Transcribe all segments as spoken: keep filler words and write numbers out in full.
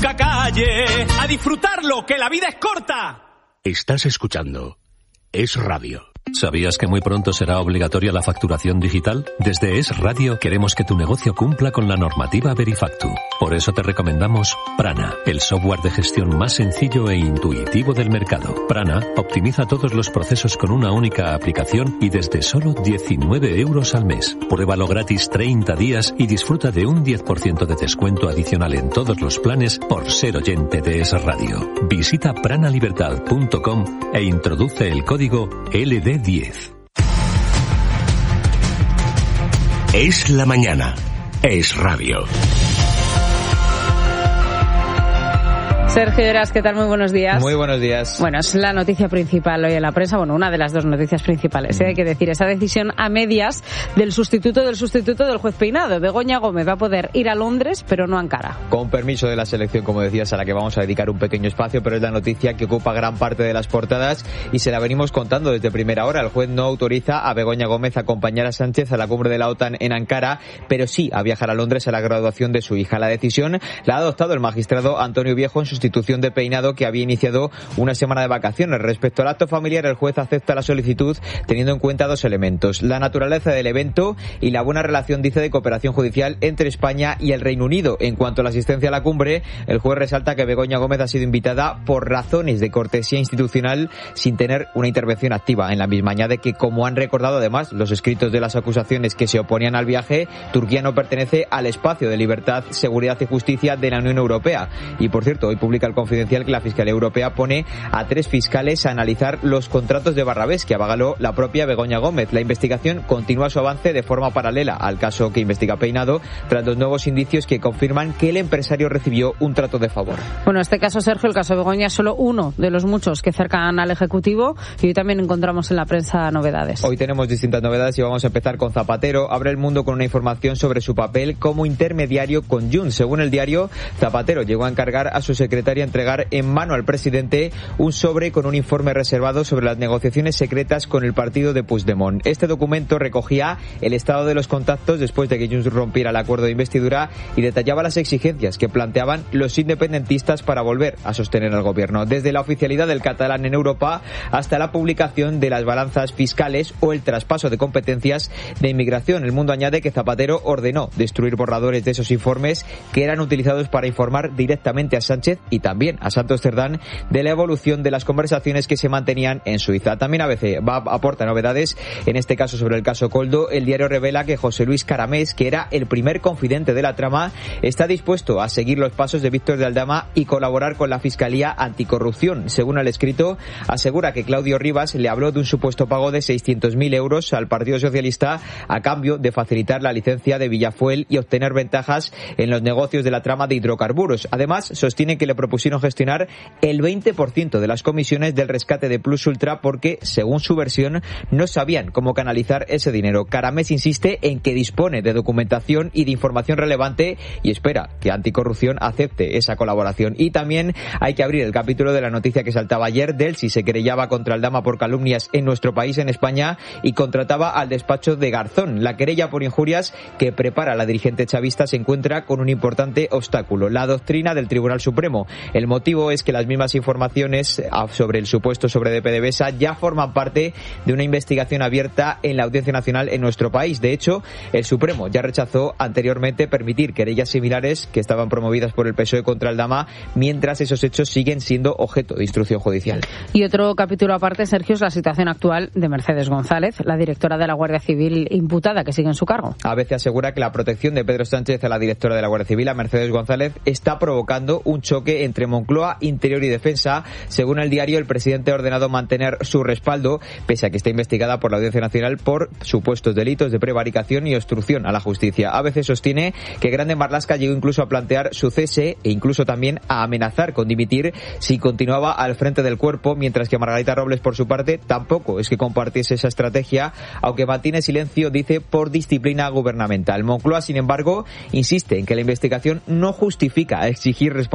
nunca calle, a disfrutarlo, que la vida es corta. Estás escuchando Es Radio. ¿Sabías que muy pronto será obligatoria la facturación digital? Desde Es Radio queremos que tu negocio cumpla con la normativa Verifactu. Por eso te recomendamos Prana, el software de gestión más sencillo e intuitivo del mercado. Prana optimiza todos los procesos con una única aplicación y desde solo diecinueve euros al mes. Pruébalo gratis treinta días y disfruta de un diez por ciento de descuento adicional en todos los planes por ser oyente de Es Radio. Visita pranalibertad punto com e introduce el código L D diez. Es la mañana. Es Radio. Sergio Heras, ¿qué tal? Muy buenos días. Muy buenos días. Bueno, es la noticia principal hoy en la prensa, bueno, una de las dos noticias principales, ¿eh? Hay que decir, esa decisión a medias del sustituto del sustituto del juez Peinado. Begoña Gómez va a poder ir a Londres, pero no a Ankara. Con permiso de la selección, como decías, a la que vamos a dedicar un pequeño espacio, pero es la noticia que ocupa gran parte de las portadas y se la venimos contando desde primera hora. El juez no autoriza a Begoña Gómez a acompañar a Sánchez a la cumbre de la OTAN en Ankara, pero sí a viajar a Londres a la graduación de su hija. La decisión la ha adoptado el magistrado Antonio Viejo en sustitución de Peinado, que había iniciado una semana de vacaciones. Respecto al acto familiar, el juez acepta la solicitud teniendo en cuenta dos elementos: la naturaleza del evento y la buena relación, dice, de cooperación judicial entre España y el Reino Unido. En cuanto a la asistencia a la cumbre, el juez resalta que Begoña Gómez ha sido invitada por razones de cortesía institucional sin tener una intervención activa en la misma. Añade que, como han recordado además los escritos de las acusaciones que se oponían al viaje, Turquía no pertenece al espacio de libertad, seguridad y justicia de la Unión Europea. Y por cierto, hoy publica el Confidencial que la Fiscalía Europea pone a tres fiscales a analizar los contratos de Barrabés que avaló la propia Begoña Gómez. La investigación continúa su avance de forma paralela al caso que investiga Peinado, tras los nuevos indicios que confirman que el empresario recibió un trato de favor. Bueno, este caso, Sergio, el caso Begoña, es solo uno de los muchos que cercan al Ejecutivo y hoy también encontramos en la prensa novedades. Hoy tenemos distintas novedades y vamos a empezar con Zapatero. Abre el mundo con una información sobre su papel como intermediario con Junts. Según el diario, Zapatero llegó a encargar a su secretaria entregar en mano al presidente un sobre con un informe reservado sobre las negociaciones secretas con el partido de Puigdemont. Este documento recogía el estado de los contactos después de que Junts rompiera el acuerdo de investidura y detallaba las exigencias que planteaban los independentistas para volver a sostener al gobierno, desde la oficialidad del catalán en Europa hasta la publicación de las balanzas fiscales o el traspaso de competencias de inmigración. El Mundo añade que Zapatero ordenó destruir borradores de esos informes que eran utilizados para informar directamente a Sánchez y también a Santos Cerdán de la evolución de las conversaciones que se mantenían en Suiza. También A B C va, aporta novedades, en este caso sobre el caso Koldo. El diario revela que José Luis Caramés, que era el primer confidente de la trama, está dispuesto a seguir los pasos de Víctor de Aldama y colaborar con la Fiscalía Anticorrupción. Según el escrito, asegura que Claudio Rivas le habló de un supuesto pago de seiscientos mil euros al Partido Socialista a cambio de facilitar la licencia de Villafuel y obtener ventajas en los negocios de la trama de hidrocarburos. Además, sostiene que le propusieron gestionar el veinte por ciento de las comisiones del rescate de Plus Ultra porque, según su versión, no sabían cómo canalizar ese dinero. Caramés insiste en que dispone de documentación y de información relevante y espera que Anticorrupción acepte esa colaboración. Y también hay que abrir el capítulo de la noticia que saltaba ayer del si se querellaba contra Aldama por calumnias en nuestro país, en España, y contrataba al despacho de Garzón. La querella por injurias que prepara la dirigente chavista se encuentra con un importante obstáculo: la doctrina del Tribunal Supremo. El motivo es que las mismas informaciones sobre el supuesto sobre de PDVSA ya forman parte de una investigación abierta en la Audiencia Nacional en nuestro país. De hecho, el Supremo ya rechazó anteriormente permitir querellas similares que estaban promovidas por el P S O E contra Aldama, mientras esos hechos siguen siendo objeto de instrucción judicial. Y otro capítulo aparte, Sergio, es la situación actual de Mercedes González, la directora de la Guardia Civil imputada, que sigue en su cargo. A veces asegura que la protección de Pedro Sánchez a la directora de la Guardia Civil, a Mercedes González, está provocando un choque entre Moncloa, Interior y Defensa. Según el diario, el presidente ha ordenado mantener su respaldo, pese a que está investigada por la Audiencia Nacional por supuestos delitos de prevaricación y obstrucción a la justicia. A veces sostiene que Grande Marlaska llegó incluso a plantear su cese e incluso también a amenazar con dimitir si continuaba al frente del cuerpo, mientras que Margarita Robles, por su parte, tampoco es que compartiese esa estrategia, aunque mantiene silencio, dice, por disciplina gubernamental. Moncloa, sin embargo, insiste en que la investigación no justifica exigir responsabilidades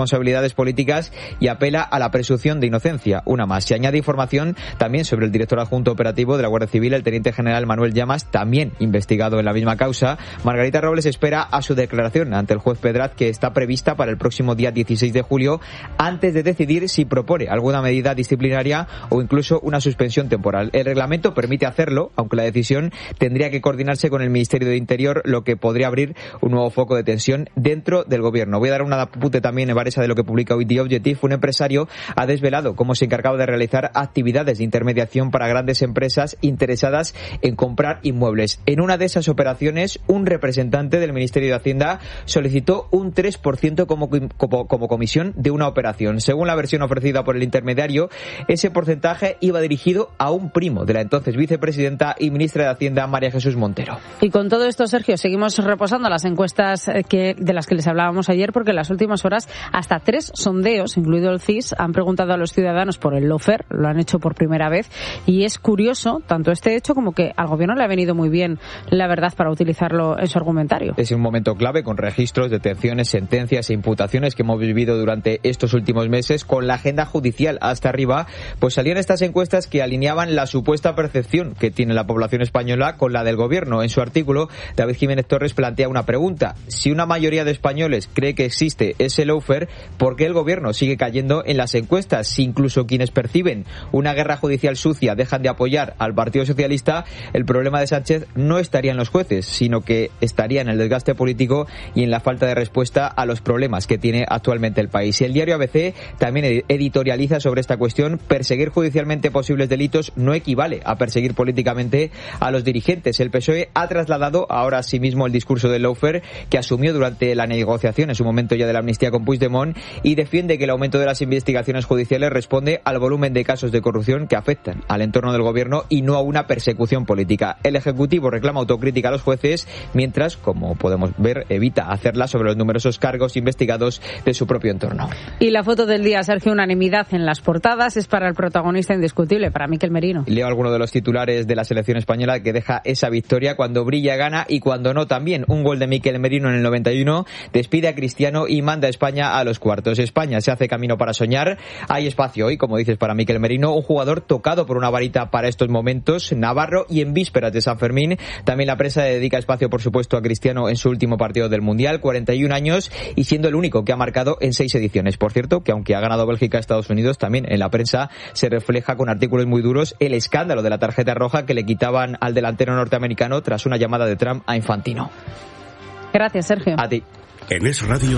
motivaciones políticas y apela a la presunción de inocencia. Una más. Se añade información también sobre el director adjunto operativo de la Guardia Civil, el teniente general Manuel Llamas, también investigado en la misma causa. Margarita Robles espera a su declaración ante el juez Pedraz, que está prevista para el próximo día dieciséis de julio, antes de decidir si propone alguna medida disciplinaria o incluso una suspensión temporal. El reglamento permite hacerlo, aunque la decisión tendría que coordinarse con el Ministerio de Interior, lo que podría abrir un nuevo foco de tensión dentro del gobierno. Voy a dar un apunte también, Evaresa, de lo que publica hoy The Objective. Un empresario ha desvelado cómo se encargaba de realizar actividades de intermediación para grandes empresas interesadas en comprar inmuebles. En una de esas operaciones, un representante del Ministerio de Hacienda solicitó un tres por ciento como, como, como comisión de una operación. Según la versión ofrecida por el intermediario, ese porcentaje iba dirigido a un primo de la entonces vicepresidenta y ministra de Hacienda, María Jesús Montero. Y con todo esto, Sergio, seguimos reposando las encuestas que, de las que les hablábamos ayer, porque en las últimas horas hasta tres sondeos, incluido el C I S, han preguntado a los ciudadanos por el lawfare, lo han hecho por primera vez, y es curioso tanto este hecho como que al gobierno le ha venido muy bien, la verdad, para utilizarlo en su argumentario. Es un momento clave con registros, detenciones, sentencias e imputaciones que hemos vivido durante estos últimos meses, con la agenda judicial hasta arriba, pues salían estas encuestas que alineaban la supuesta percepción que tiene la población española con la del gobierno. En su artículo, David Jiménez Torres plantea una pregunta: si una mayoría de españoles cree que existe ese lawfare, ¿por qué el gobierno sigue cayendo en las encuestas? Si incluso quienes perciben una guerra judicial sucia dejan de apoyar al Partido Socialista, el problema de Sánchez no estaría en los jueces, sino que estaría en el desgaste político y en la falta de respuesta a los problemas que tiene actualmente el país. Y el diario A B C también editorializa sobre esta cuestión: perseguir judicialmente posibles delitos no equivale a perseguir políticamente a los dirigentes. El P S O E ha trasladado ahora sí mismo el discurso del lawfare que asumió durante la negociación en su momento ya de la amnistía con Puigdemont, y defiende que el aumento de las investigaciones judiciales responde al volumen de casos de corrupción que afectan al entorno del gobierno y no a una persecución política. El Ejecutivo reclama autocrítica a los jueces, mientras, como podemos ver, evita hacerla sobre los numerosos cargos investigados de su propio entorno. Y la foto del día, Sergio, unanimidad en las portadas, es para el protagonista indiscutible, para Miquel Merino. Leo algunos de los titulares de la selección española que deja esa victoria: cuando brilla gana y cuando no también. Un gol de Miquel Merino en el noventa y uno despide a Cristiano y manda a España a los cuartos. España se hace camino para soñar. Hay espacio hoy, como dices, para Miquel Merino, un jugador tocado por una varita para estos momentos, navarro, y en vísperas de San Fermín. También la prensa dedica espacio, por supuesto, a Cristiano en su último partido del Mundial, cuarenta y un años, y siendo el único que ha marcado en seis ediciones. Por cierto, que aunque ha ganado Bélgica a Estados Unidos, también en la prensa se refleja con artículos muy duros el escándalo de la tarjeta roja que le quitaban al delantero norteamericano tras una llamada de Trump a Infantino. Gracias, Sergio. A ti. En Es Radio.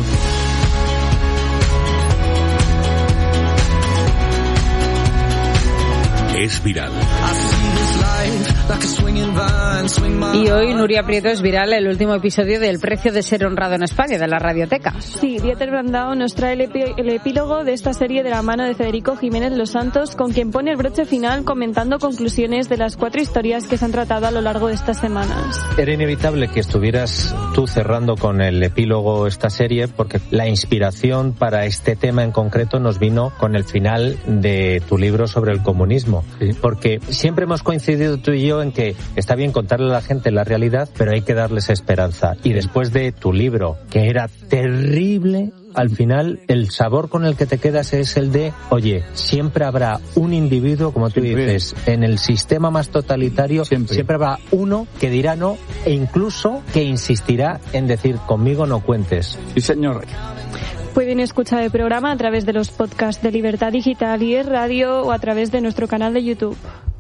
Es viral. Y hoy Nuria Prieto es viral el último episodio del Precio de ser honrado en España, de la Radioteca. Sí, Dieter Brandao nos trae el, epi- el epílogo de esta serie de la mano de Federico Jiménez Los Santos, con quien pone el broche final comentando conclusiones de las cuatro historias que se han tratado a lo largo de estas semanas. Era inevitable que estuvieras tú cerrando con el epílogo esta serie, porque la inspiración para este tema en concreto nos vino con el final de tu libro sobre el comunismo. Sí. Porque siempre hemos coincidido tú y yo en que está bien contarle a la gente la realidad, pero hay que darles esperanza. Y después de tu libro, que era terrible, al final el sabor con el que te quedas es el de, oye, siempre habrá un individuo, como tú siempre dices, en el sistema más totalitario, siempre. siempre habrá uno que dirá no, e incluso que insistirá en decir, conmigo no cuentes. Sí, señor. Pueden escuchar el programa a través de los podcasts de Libertad Digital y Es Radio, o a través de nuestro canal de YouTube.